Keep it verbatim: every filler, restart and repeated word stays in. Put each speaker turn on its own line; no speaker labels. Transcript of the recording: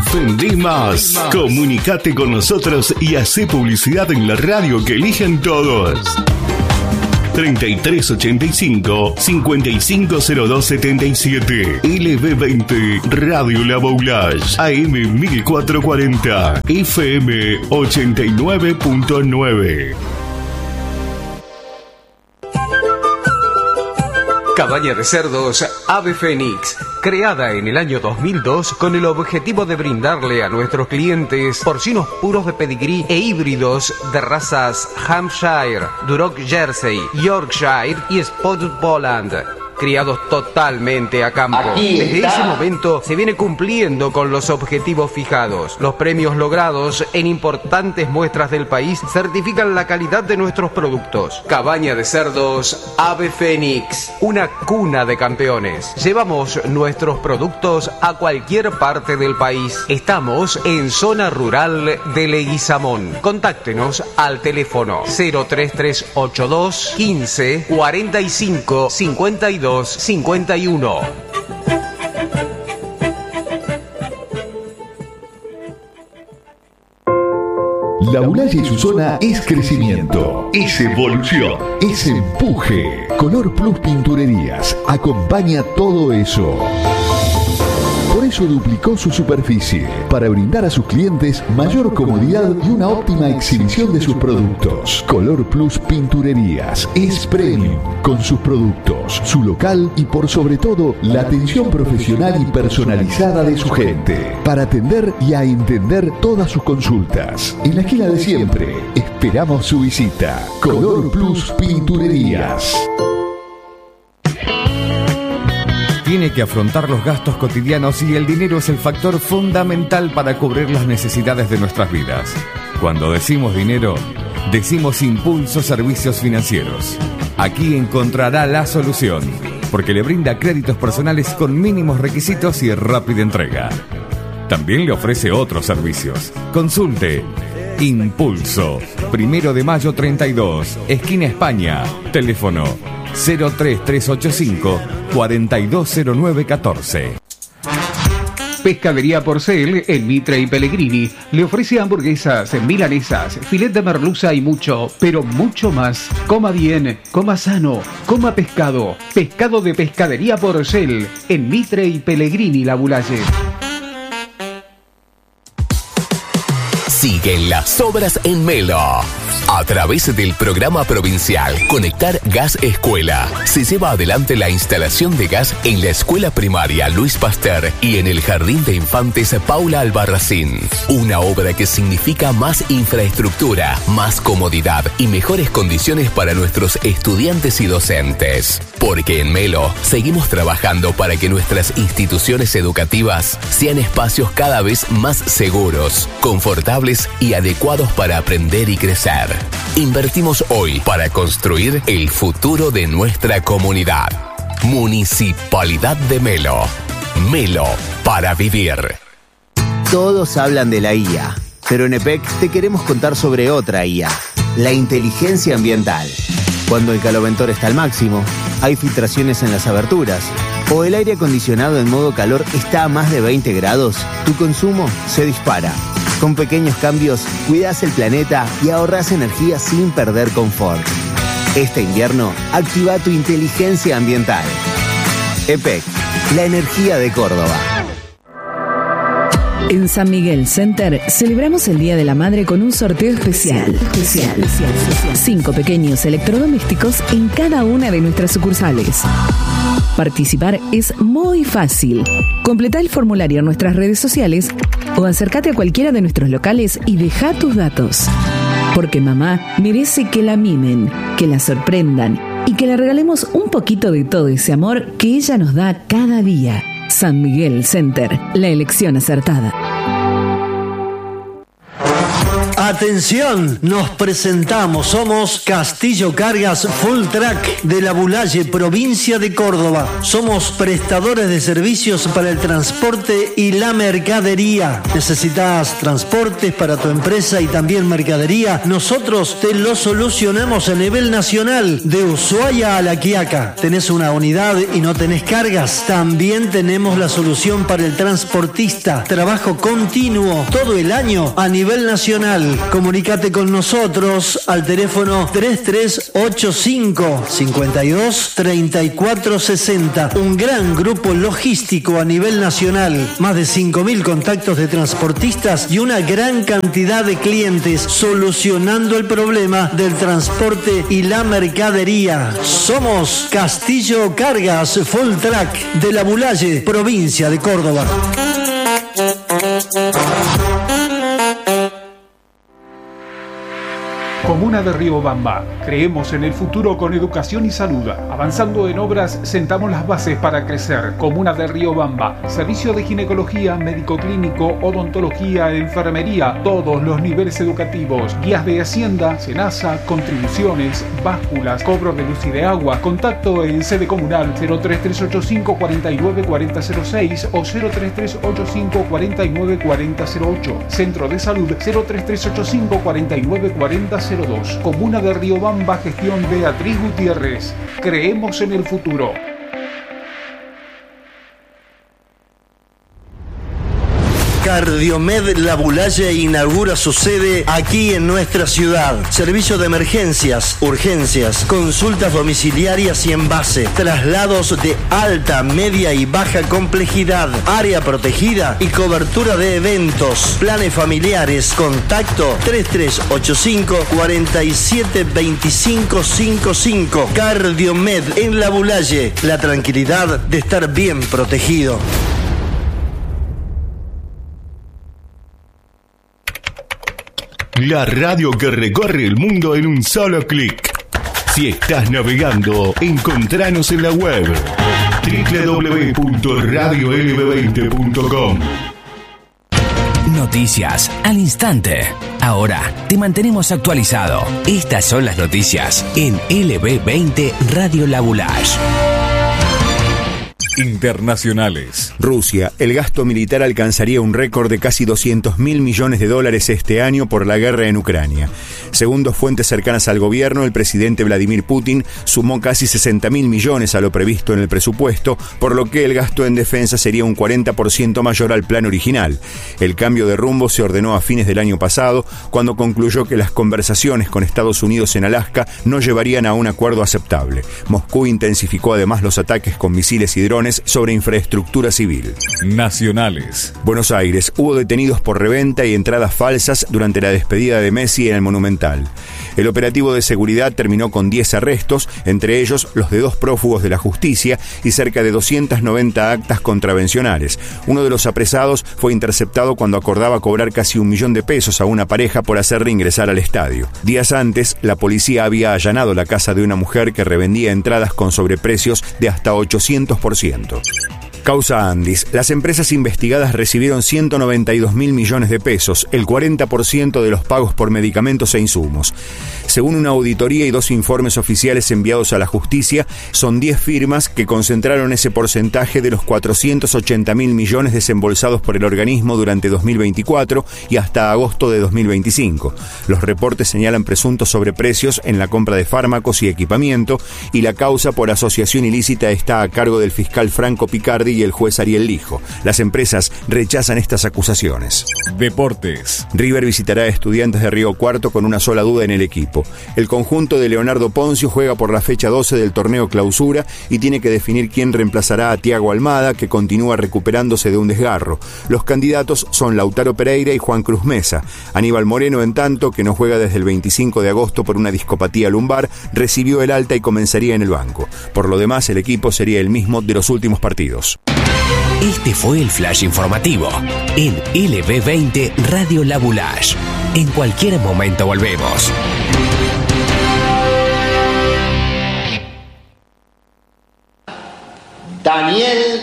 Vendé más. Comunicate con nosotros y hacé publicidad en la radio que eligen todos. treinta y tres ochenta y cinco, cincuenta y cinco cero dos setenta y siete. L B veinte Radio La Boulage. A M mil cuatrocientos cuarenta. F M ochenta y nueve punto nueve.
Cabaña de cerdos Ave Fénix, creada en el año dos mil dos con el objetivo de brindarle a nuestros clientes porcinos puros de pedigrí e híbridos de razas Hampshire, Duroc Jersey, Yorkshire y Spotted Poland, criados totalmente a campo. Desde ese momento se viene cumpliendo con los objetivos fijados. Los premios logrados en importantes muestras del país certifican la calidad de nuestros productos. Cabaña de cerdos Ave Fénix, una cuna de campeones. Llevamos nuestros productos a cualquier parte del país. Estamos en zona rural de Leguizamón. Contáctenos al teléfono cero tres tres ocho dos quince cuarenta y cinco cincuenta y dos cincuenta y uno.
La Boulage y su zona es crecimiento, es evolución, es empuje. Color Plus Pinturerías acompaña todo eso. Por eso duplicó su superficie, para brindar a sus clientes mayor comodidad y una óptima exhibición de sus productos. Color Plus Pinturerías es premium, con sus productos, su local y por sobre todo la atención profesional y personalizada de su gente, para atender y a entender todas sus consultas. En la esquina de siempre, esperamos su visita. Color Plus Pinturerías.
Tiene que afrontar los gastos cotidianos y el dinero es el factor fundamental para cubrir las necesidades de nuestras vidas. Cuando decimos dinero, decimos Impulso Servicios Financieros. Aquí encontrará la solución, porque le brinda créditos personales con mínimos requisitos y rápida entrega. También le ofrece otros servicios. Consulte Impulso, Primero de Mayo treinta y dos, esquina España. Teléfono cero tres tres ocho cinco cuarenta y dos cero nueve catorce.
Pescadería Porcel en Mitre y Pellegrini le ofrece hamburguesas, milanesas, filet de merluza y mucho, pero mucho más. Coma bien, coma sano, coma pescado. Pescado de Pescadería Porcel en Mitre y Pellegrini La Boulage.
Siguen las obras en Melo. A través del programa provincial Conectar Gas Escuela, se lleva adelante la instalación de gas en la escuela primaria Luis Pasteur y en el Jardín de Infantes Paula Albarracín. Una obra que significa más infraestructura, más comodidad y mejores condiciones para nuestros estudiantes y docentes. Porque en Melo seguimos trabajando para que nuestras instituciones educativas sean espacios cada vez más seguros, confortables y adecuados para aprender y crecer. Invertimos hoy para construir el futuro de nuestra comunidad. Municipalidad de Melo. Melo para vivir.
Todos hablan de la I A, pero en E P E C te queremos contar sobre otra I A, la inteligencia ambiental. Cuando el caloventor está al máximo, hay filtraciones en las aberturas, o el aire acondicionado en modo calor está a más de veinte grados, tu consumo se dispara. Con pequeños cambios, cuidas el planeta y ahorras energía sin perder confort. Este invierno, activa tu inteligencia ambiental. E P E C, la energía de Córdoba.
En San Miguel Center celebramos el Día de la Madre con un sorteo especial. especial. Cinco pequeños electrodomésticos en cada una de nuestras sucursales. Participar es muy fácil. Completá el formulario en nuestras redes sociales o acércate a cualquiera de nuestros locales y deja tus datos. Porque mamá merece que la mimen, que la sorprendan y que le regalemos un poquito de todo ese amor que ella nos da cada día. San Miguel Center, la elección acertada.
Atención, nos presentamos, somos Castillo Cargas Full Track de La Bulaye, provincia de Córdoba. Somos prestadores de servicios para el transporte y la mercadería. ¿Necesitas transportes para tu empresa y también mercadería? Nosotros te lo solucionamos a nivel nacional, de Ushuaia a La Quiaca. ¿Tenés una unidad y no tenés cargas? También tenemos la solución para el transportista. Trabajo continuo todo el año a nivel nacional. Comunícate con nosotros al teléfono tres tres ocho cinco, cinco dos, tres cuatro seis cero. Un gran grupo logístico a nivel nacional. Más de cinco mil contactos de transportistas y una gran cantidad de clientes solucionando el problema del transporte y la mercadería. Somos Castillo Cargas Full Track de La Bulaye, provincia de Córdoba.
Comuna de Riobamba. Creemos en el futuro con educación y salud. Avanzando en obras, sentamos las bases para crecer. Comuna de Riobamba. Servicio de ginecología, médico clínico, odontología, enfermería, todos los niveles educativos. Guías de Hacienda, Senasa, contribuciones, básculas, cobro de luz y de agua. Contacto en sede comunal cero tres tres ocho cinco, cuatro nueve cuatro cero cero seis o cero tres tres ocho cinco, cuatro nueve cuatro cero ocho. Centro de Salud cero tres tres ocho cinco, cuatro nueve cuatro cero dos. Comuna de Riobamba, gestión Beatriz Gutiérrez. Creemos en el futuro.
Cardiomed La Bulaye inaugura su sede aquí en nuestra ciudad. Servicio de emergencias, urgencias, consultas domiciliarias y envase, traslados de alta, media y baja complejidad, área protegida y cobertura de eventos, planes familiares. Contacto tres tres ocho cinco, cuatro siete dos cinco cinco cinco. Cardiomed en La Bulaye, la tranquilidad de estar bien protegido.
La radio que recorre el mundo en un solo clic. Si estás navegando, encontranos en la web doble u doble u doble u punto radio l b veinte punto com.
Noticias al instante. Ahora te mantenemos actualizado. Estas son las noticias en L B veinte Radio La Bulaye.
Internacionales.
Rusia. El gasto militar alcanzaría un récord de casi doscientos mil millones de dólares este año por la guerra en Ucrania. Según dos fuentes cercanas al gobierno, el presidente Vladimir Putin sumó casi sesenta mil millones a lo previsto en el presupuesto, por lo que el gasto en defensa sería un cuarenta por ciento mayor al plan original. El cambio de rumbo se ordenó a fines del año pasado, cuando concluyó que las conversaciones con Estados Unidos en Alaska no llevarían a un acuerdo aceptable. Moscú intensificó además los ataques con misiles y drones sobre infraestructura civil.
Nacionales.
Buenos Aires. Hubo detenidos por reventa y entradas falsas durante la despedida de Messi en el Monumental. El operativo de seguridad terminó con diez arrestos, entre ellos los de dos prófugos de la justicia y cerca de doscientas noventa actas contravencionales. Uno de los apresados fue interceptado cuando acordaba cobrar casi un millón de pesos a una pareja por hacerle ingresar al estadio. Días antes, la policía había allanado la casa de una mujer que revendía entradas con sobreprecios de hasta ochocientos por ciento. Causa Andis. Las empresas investigadas recibieron ciento noventa y dos mil millones de pesos, el cuarenta por ciento de los pagos por medicamentos e insumos. Según una auditoría y dos informes oficiales enviados a la justicia, son diez firmas que concentraron ese porcentaje de los cuatrocientos ochenta mil millones desembolsados por el organismo durante dos mil veinticuatro y hasta agosto de dos mil veinticinco. Los reportes señalan presuntos sobreprecios en la compra de fármacos y equipamiento, y la causa por asociación ilícita está a cargo del fiscal Franco Picardi y el juez Ariel Lijo. Las empresas rechazan estas acusaciones.
Deportes.
River visitará a Estudiantes de Río Cuarto con una sola duda en el equipo. El conjunto de Leonardo Poncio juega por la fecha doce del torneo Clausura y tiene que definir quién reemplazará a Thiago Almada, que continúa recuperándose de un desgarro. Los candidatos son Lautaro Pereira y Juan Cruz Mesa. Aníbal Moreno, en tanto, que no juega desde el veinticinco de agosto por una discopatía lumbar, recibió el alta y comenzaría en el banco. Por lo demás, el equipo sería el mismo de los últimos partidos.
Este fue el flash informativo en L B veinte Radio La Bulaye. En cualquier momento volvemos.
Daniel